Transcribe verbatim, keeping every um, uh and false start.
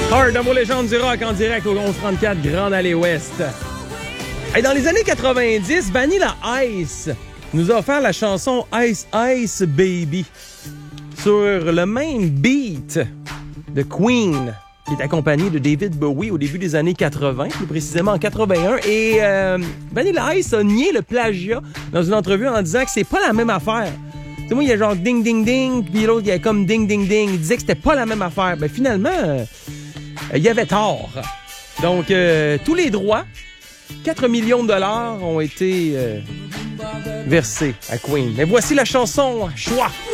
Hard, Amour légende du rock en direct au onze trente-quatre Grande Allée Ouest. Et dans les années quatre-vingt-dix, Vanilla Ice nous a offert la chanson Ice Ice Baby sur le même beat de Queen, qui est accompagné de David Bowie au début des années quatre-vingts, plus précisément en quatre-vingt-un. Et euh, Vanilla Ice a nié le plagiat dans une entrevue en disant que c'est pas la même affaire. Tu sais, moi, il y a genre ding ding ding, puis l'autre, il y a comme ding ding ding. Il disait que c'était pas la même affaire. Ben finalement, euh, il y avait tort. Donc, euh, tous les droits, quatre millions de dollars, ont été euh, versés à Queen. Mais voici la chanson Choix.